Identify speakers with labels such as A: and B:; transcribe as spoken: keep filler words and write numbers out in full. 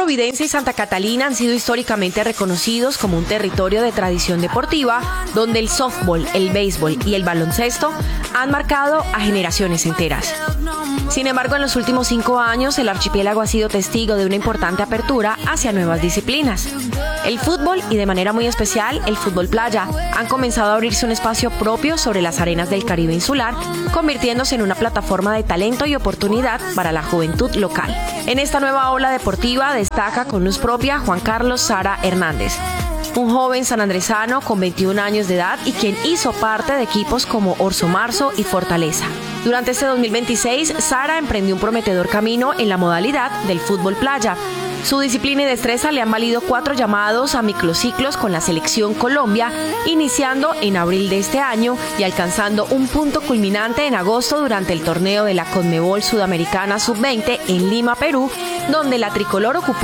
A: Providencia y Santa Catalina han sido históricamente reconocidos como un territorio de tradición deportiva donde el softball, el béisbol y el baloncesto han marcado a generaciones enteras. Sin embargo, en los últimos cinco años, el archipiélago ha sido testigo de una importante apertura hacia nuevas disciplinas. El fútbol, y de manera muy especial el fútbol playa, han comenzado a abrirse un espacio propio sobre las arenas del Caribe insular, convirtiéndose en una plataforma de talento y oportunidad para la juventud local. En esta nueva ola deportiva destaca con luz propia Juan Carlos Sara Hernández, un joven sanandresano con veintiún años de edad y quien hizo parte de equipos como Orso Marzo y Fortaleza. Durante este dos mil veintiséis, Sara emprendió un prometedor camino en la modalidad del fútbol playa. Su disciplina y destreza le han valido cuatro llamados a microciclos con la Selección Colombia, iniciando en abril de este año y alcanzando un punto culminante en agosto durante el torneo de la Conmebol Sudamericana sub veinte en Lima, Perú, donde la tricolor ocupó